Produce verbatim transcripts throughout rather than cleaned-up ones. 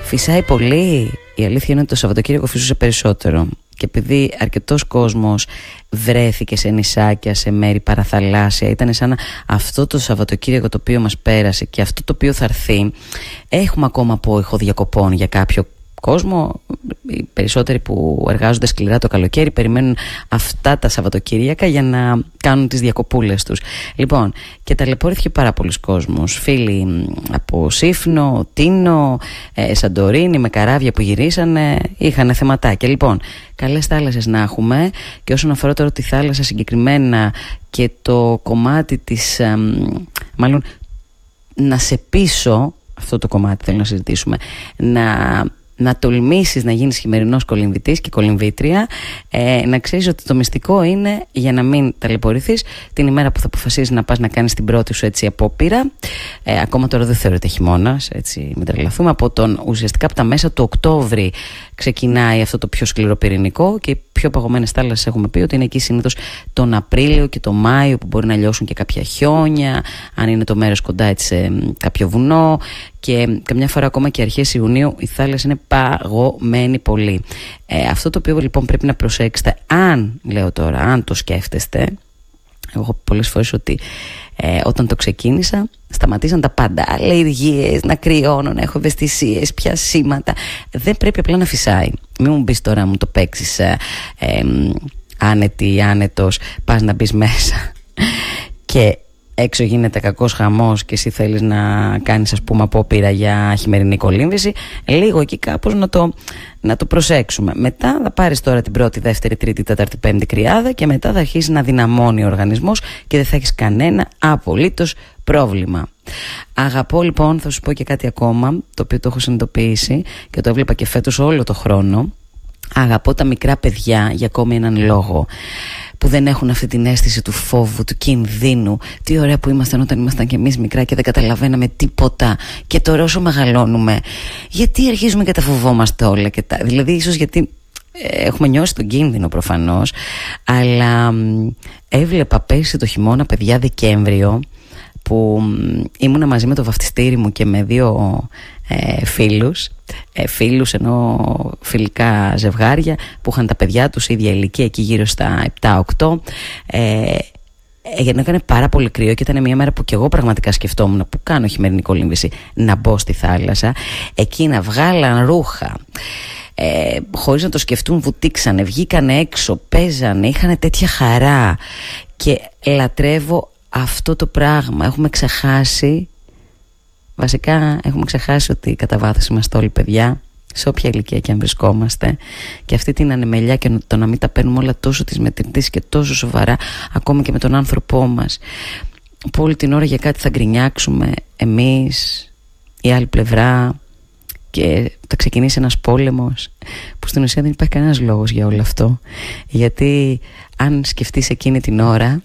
Φυσάει πολύ. Η αλήθεια είναι ότι το Σαββατοκύριακο φυσούσε περισσότερο. Και επειδή αρκετός κόσμος βρέθηκε σε νησάκια, σε μέρη παραθαλάσσια, ήταν σαν αυτό το Σαββατοκύριακο το οποίο μας πέρασε και αυτό το οποίο θα έρθει. Έχουμε ακόμα απόϊχο διακοπών για κάποιο κόσμο. Οι περισσότεροι που εργάζονται σκληρά το καλοκαίρι περιμένουν αυτά τα Σαββατοκύριακα για να κάνουν τις διακοπούλες τους. Λοιπόν, και ταλαιπωρήθηκε πάρα πολλοί κόσμος. Φίλοι από Σύφνο, Τίνο, ε, Σαντορίνη, με καράβια που γυρίσανε, είχαν θεματάκια. Λοιπόν, καλές θάλασσες να έχουμε. Και όσον αφορά τώρα τη θάλασσα συγκεκριμένα και το κομμάτι της, ε, μάλλον να σε πείσω, αυτό το κομμάτι θέλω να συζητήσουμε, να... να τολμήσεις να γίνεις χειμερινός κολυμβητής και κολυμβήτρια, ε, να ξέρεις ότι το μυστικό είναι, για να μην ταλαιπωρηθείς, την ημέρα που θα αποφασίσεις να πας να κάνεις την πρώτη σου έτσι απόπειρα. Ε, ακόμα τώρα δεν θεωρείται χειμώνας, έτσι μην τρελαθούμε. Από τον, ουσιαστικά από τα μέσα του Οκτώβρη ξεκινάει αυτό το πιο σκληροπυρηνικό και οι πιο παγωμένες θάλασσες έχουμε πει ότι είναι εκεί συνήθως τον Απρίλιο και τον Μάιο που μπορεί να λιώσουν και κάποια χιόνια, αν είναι το μέρος κοντά έτσι σε κάποιο βουνό, και καμιά φορά ακόμα και αρχές Ιουνίου η θάλασσα είναι παγωμένη πολύ. Ε, αυτό το οποίο λοιπόν πρέπει να προσέξετε, αν, λέω τώρα, αν το σκέφτεστε, εγώ έχω πολλές φορές ότι ε, όταν το ξεκίνησα σταματήσαν τα πάντα, αλλεργίες, να κρυώνω, να έχω ευαισθησίες, πιασίματα. Δεν πρέπει απλά να φυσάει. Μην μου πεις τώρα, μου το παίξεις ε, ε, άνετη ή άνετος, πας να μπεις μέσα και έξω γίνεται κακός χαμός και εσύ θέλεις να κάνεις, ας πούμε, απόπειρα για χειμερινή κολύμβηση. Λίγο εκεί κάπως να το, να το προσέξουμε. Μετά θα πάρεις τώρα την πρώτη, δεύτερη, τρίτη, τέταρτη, πέμπτη κρυάδα και μετά θα αρχίσει να δυναμώνει ο οργανισμός και δεν θα έχεις κανένα απολύτως πρόβλημα. Αγαπώ λοιπόν, θα σου πω και κάτι ακόμα, το οποίο το έχω συνειδητοποιήσει και το έβλεπα και φέτος όλο το χρόνο. Αγαπώ τα μικρά παιδιά για ακόμη έναν λόγο, που δεν έχουν αυτή την αίσθηση του φόβου, του κινδύνου. Τι ωραία που ήμασταν όταν ήμασταν κι εμείς μικρά και δεν καταλαβαίναμε τίποτα. Και τώρα όσο μεγαλώνουμε, γιατί αρχίζουμε και τα φοβόμαστε όλα και τα... Δηλαδή ίσως γιατί ε, έχουμε νιώσει τον κίνδυνο προφανώς, αλλά ε, έβλεπα πέρσι το χειμώνα παιδιά Δεκέμβριο που ήμουνα μαζί με το βαφτιστήρι μου και με δύο ε, φίλους ε, φίλους ενώ φιλικά ζευγάρια που είχαν τα παιδιά τους ίδια ηλικία, εκεί γύρω στα επτά οκτώ, ε, γιατί έκανε πάρα πολύ κρύο και ήταν μια μέρα που και εγώ πραγματικά σκεφτόμουν που κάνω χειμερινή κολύμβηση, να μπω στη θάλασσα. Εκείνα βγάλαν ρούχα, Ε, χωρίς να το σκεφτούν, βουτήξανε, βγήκανε έξω, παίζανε, είχαν τέτοια χαρά και λατρεύω αυτό το πράγμα. Έχουμε ξεχάσει, βασικά έχουμε ξεχάσει ότι κατά βάθος είμαστε όλοι παιδιά, σε όποια ηλικία και αν βρισκόμαστε, και αυτή την ανεμελιά και το να μην τα παίρνουμε όλα τόσο της μετρητής και τόσο σοβαρά, ακόμη και με τον άνθρωπό μας, που όλη την ώρα για κάτι θα γκρινιάξουμε εμείς, η άλλη πλευρά, και θα ξεκινήσει ένας πόλεμος που στην ουσία δεν υπάρχει κανένας λόγος για όλο αυτό. Γιατί αν σκεφτείς εκείνη την ώρα,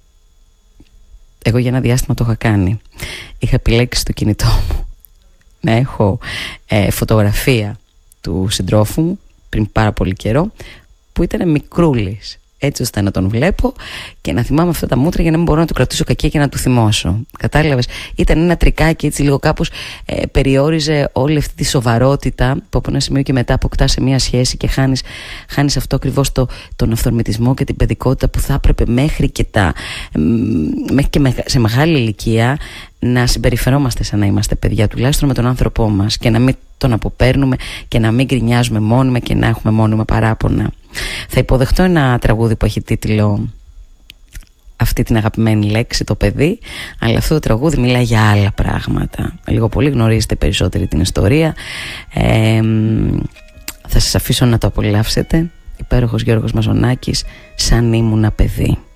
εγώ για ένα διάστημα το είχα κάνει, είχα επιλέξει στο κινητό μου να έχω ε, φωτογραφία του συντρόφου μου πριν πάρα πολύ καιρό, που ήταν μικρούλης, έτσι ώστε να τον βλέπω και να θυμάμαι αυτά τα μούτρα για να μην μπορώ να του κρατήσω κακία και να του θυμώσω. Κατάλαβες? Ήταν ένα τρικάκι έτσι λίγο κάπως ε, περιόριζε όλη αυτή τη σοβαρότητα που από ένα σημείο και μετά αποκτά σε μια σχέση και χάνεις, χάνεις αυτό ακριβώς το, τον αυθορμητισμό και την παιδικότητα που θα έπρεπε μέχρι και, τα, μέχρι και σε μεγάλη ηλικία να συμπεριφερόμαστε σαν να είμαστε παιδιά, τουλάχιστον με τον άνθρωπό μας, και να μην τον αποπαίρνουμε και να μην γκρινιάζουμε μόνιμα και να έχουμε μόνιμα παράπονα. Θα υποδεχτώ ένα τραγούδι που έχει τίτλο αυτή την αγαπημένη λέξη, το παιδί, αλλά αυτό το τραγούδι μιλάει για άλλα πράγματα. Λίγο πολύ γνωρίζετε περισσότερη την ιστορία. ε, Θα σας αφήσω να το απολαύσετε. Υπέροχος Γιώργος Μαζονάκης, σαν ήμουνα παιδί.